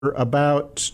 about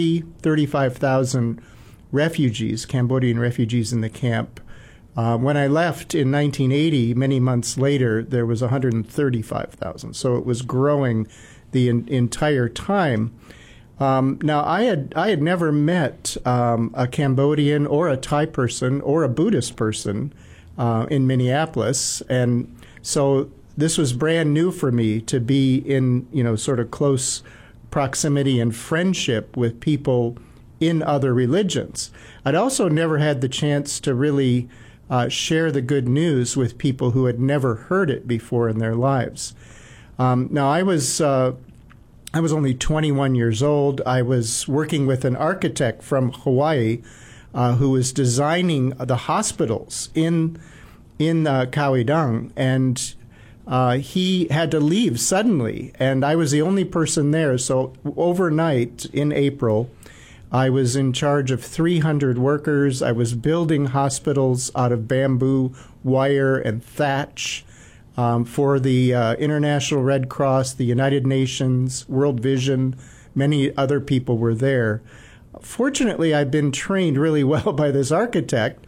35,000 refugees, Cambodian refugees in the camp. When I left in 1980, many months later, there was 135,000. So it was growing the entire time. Now, I had never met a Cambodian or a Thai person or a Buddhist person in Minneapolis, and so this was brand new for me to be in, sort of close proximity and friendship with people in other religions. I'd also never had the chance to really share the good news with people who had never heard it before in their lives. Now, I was only 21 years old. I was working with an architect from Hawaii who was designing the hospitals in Khao-I-Dang, and he had to leave suddenly, and I was the only person there. So overnight in April, I was in charge of 300 workers. I was building hospitals out of bamboo, wire, and thatch for the International Red Cross, the United Nations, World Vision. Many other people were there. Fortunately, I've been trained really well by this architect,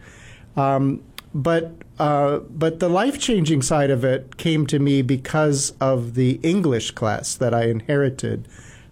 but the life-changing side of it came to me because of the English class that I inherited.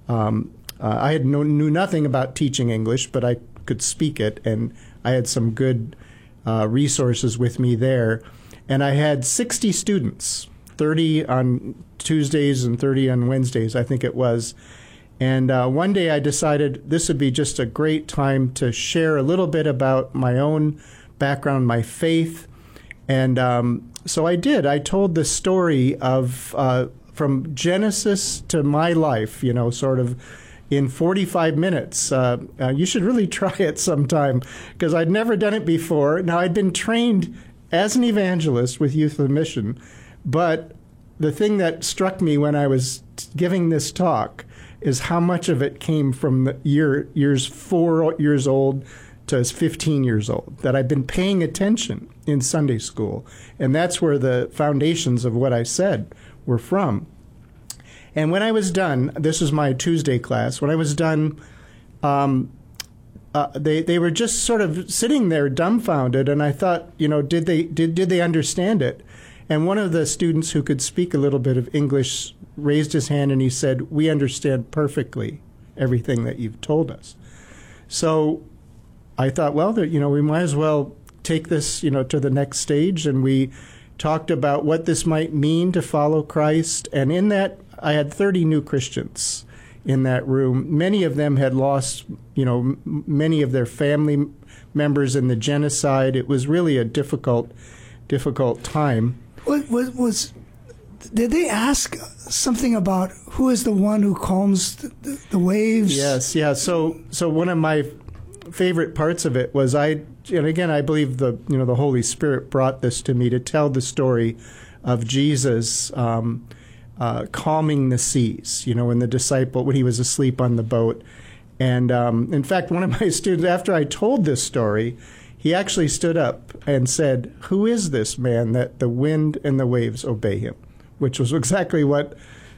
I knew nothing about teaching English, but I could speak it, and I had some good resources with me there. And I had 60 students, 30 on Tuesdays and 30 on Wednesdays, I think it was. And one day I decided this would be just a great time to share a little bit about my own background, my faith. And so I did. I told the story of from Genesis to my life, sort of in 45 minutes. You should really try it sometime because I'd never done it before. Now, I'd been trained as an evangelist with Youth of the Mission, but the thing that struck me when I was giving this talk is how much of it came from the years 4 years old to 15 years old, that I've been paying attention in Sunday school. And that's where the foundations of what I said were from. And when I was done, this was my Tuesday class, when I was done, they were just sort of sitting there dumbfounded, and I thought, did they understand it? And one of the students who could speak a little bit of English raised his hand and he said, "We understand perfectly everything that you've told us." So I thought, well, we might as well take this, to the next stage, and we talked about what this might mean to follow Christ. And in that, I had 30 new Christians in that room. Many of them had lost, many of their family members in the genocide. It was really a difficult time. Did they ask something about who is the one who calms the waves? Yes, yeah. So one of my favorite parts of it was I believe the Holy Spirit brought this to me to tell the story of Jesus calming the seas, when when he was asleep on the boat. And in fact, one of my students, after I told this story, he actually stood up and said, "Who is this man that the wind and the waves obey him?" Which was exactly what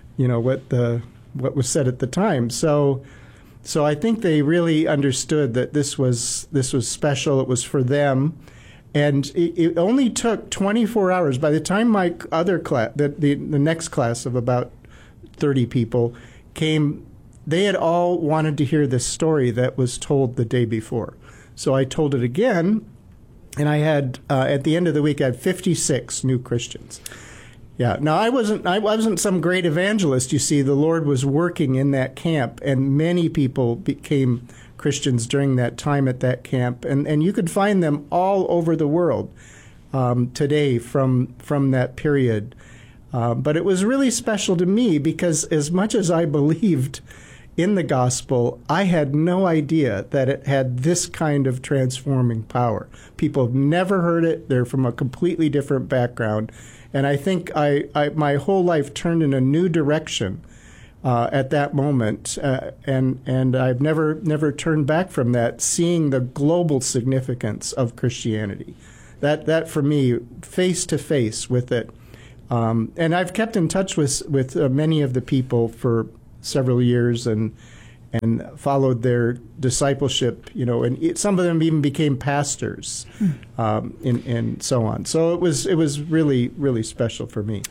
was said at the time. So I think they really understood that this was special. It was for them. And it only took 24 hours. By the time my other class, the next class of about 30 people came, they had all wanted to hear this story that was told the day before. So I told it again, and I had, at the end of the week, I had 56 new Christians. Yeah. Now, I wasn't some great evangelist. You see, the Lord was working in that camp, and many people became Christians during that time at that camp, and you could find them all over the world today from that period. But it was really special to me because as much as I believed in the gospel, I had no idea that it had this kind of transforming power. People have never heard it. They're from a completely different background. And I think my whole life turned in a new direction at that moment, and I've never turned back from that. Seeing the global significance of Christianity, that for me, face to face with it, and I've kept in touch with many of the people for several years, and and followed their discipleship, and some of them even became pastors, and so on. So it was really, really special for me.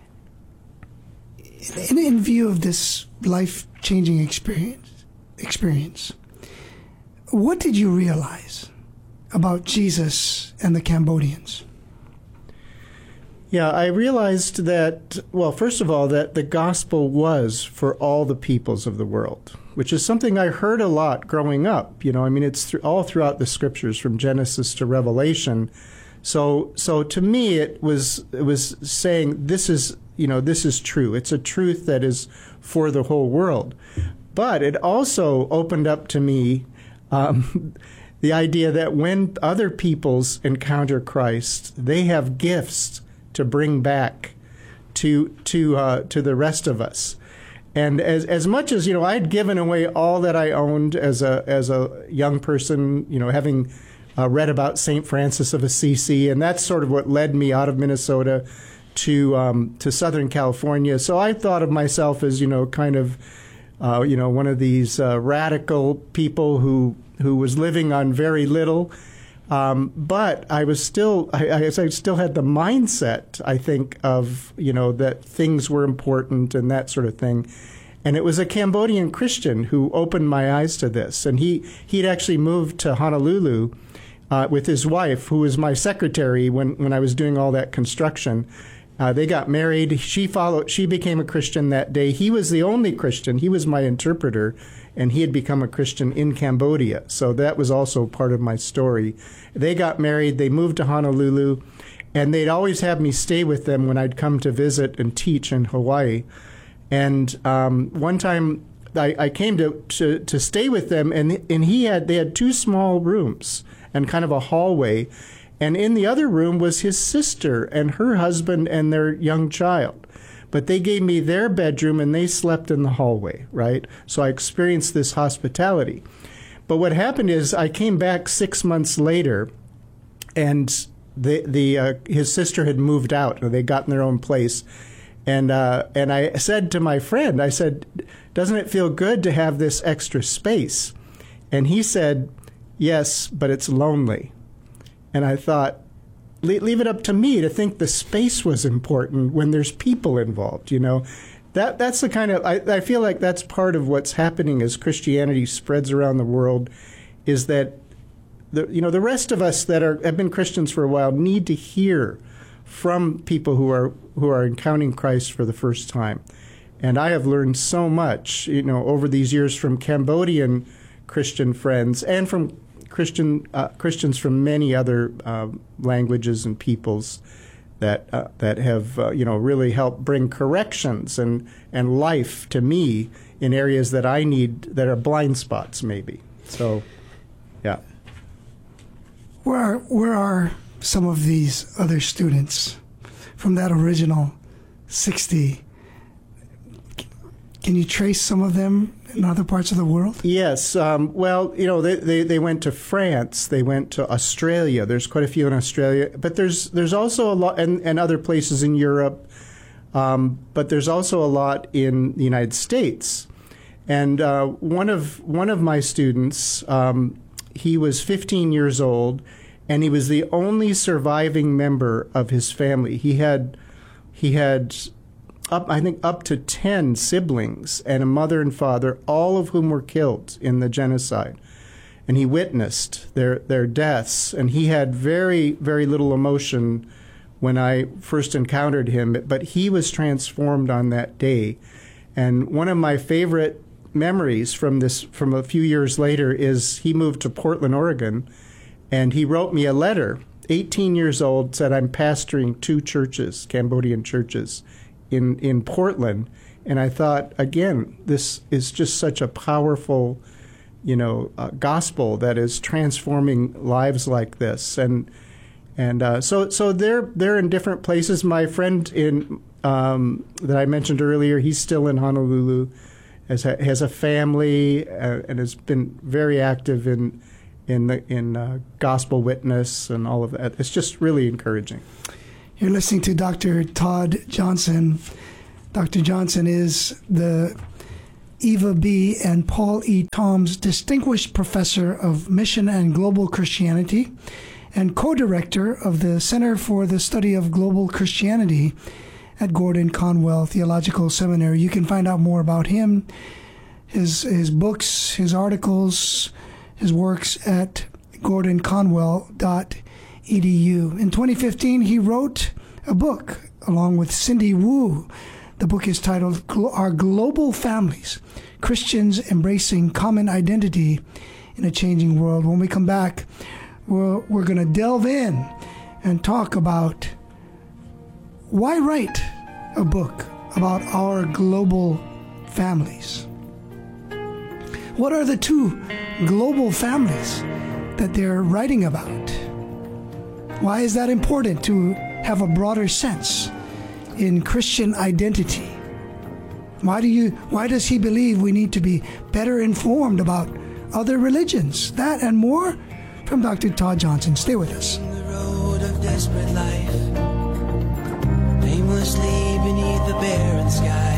In view of this life-changing experience, what did you realize about Jesus and the Cambodians? Yeah, I realized that, well, first of all, that the gospel was for all the peoples of the world, which is something I heard a lot growing up. It's all throughout the scriptures from Genesis to Revelation. So to me, it was saying this is true. It's a truth that is for the whole world. But it also opened up to me the idea that when other peoples encounter Christ, they have gifts to bring back to the rest of us. And as much as I had given away all that I owned as a young person, having read about St. Francis of Assisi, and that's sort of what led me out of Minnesota to Southern California. So I thought of myself as kind of one of these radical people who was living on very little. But I was still, I still had the mindset, I think, of, that things were important and that sort of thing. And it was a Cambodian Christian who opened my eyes to this. And he'd actually moved to Honolulu with his wife, who was my secretary when I was doing all that construction. They got married. She became a Christian that day. He was the only Christian. He was my interpreter, and he had become a Christian in Cambodia. So that was also part of my story. They got married. They moved to Honolulu, and they'd always have me stay with them when I'd come to visit and teach in Hawaii. And one time I came to stay with them, and they had two small rooms and kind of a hallway. And in the other room was his sister and her husband and their young child. But they gave me their bedroom and they slept in the hallway, right? So I experienced this hospitality. But what happened is I came back 6 months later, and his sister had moved out, or they'd gotten their own place. And I said to my friend, I said, "Doesn't it feel good to have this extra space?" And he said, "Yes, but it's lonely." And I thought, leave it up to me to think the space was important when there's people involved, That's the kind of, I feel like that's part of what's happening as Christianity spreads around the world, is that, the rest of us that have been Christians for a while need to hear from people who are encountering Christ for the first time. And I have learned so much, over these years from Cambodian Christian friends and from Christians from many other languages and peoples that have really helped bring corrections and life to me in areas that I need, that are blind spots maybe. So, yeah. Where are some of these other students from that original 60? Can you trace some of them in other parts of the world? Yes. Well, they went to France. They went to Australia. There's quite a few in Australia. But there's also a lot, and other places in Europe. But there's also a lot in the United States. And one of my students, he was 15 years old, and he was the only surviving member of his family. He had up to 10 siblings and a mother and father, all of whom were killed in the genocide. And he witnessed their deaths, and he had very, very little emotion when I first encountered him, but he was transformed on that day. And one of my favorite memories from a few years later is he moved to Portland, Oregon, and he wrote me a letter, 18 years old, said, "I'm pastoring 2 churches, Cambodian churches, in Portland." And I thought, again, this is just such a powerful, gospel that is transforming lives like this. And so they're in different places. My friend that I mentioned earlier, he's still in Honolulu, has a family, and has been very active in gospel witness and all of that. It's just really encouraging. You're listening to Dr. Todd Johnson. Dr. Johnson is the Eva B. and Paul E. Toms, Distinguished Professor of Mission and Global Christianity and co-director of the Center for the Study of Global Christianity at Gordon Conwell Theological Seminary. You can find out more about him, his books, his articles, his works at gordonconwell.edu. In 2015, he wrote a book along with Cindy Wu. The book is titled Our Global Families, Christians Embracing Common Identity in a Changing World. When we come back, we're going to delve in and talk about why write a book about our global families. What are the two global families that they're writing about? Why is that important to have a broader sense in Christian identity? Why does he believe we need to be better informed about other religions? That and more from Dr. Todd Johnson. Stay with us. The road of desperate life, aimlessly beneath the barren sky.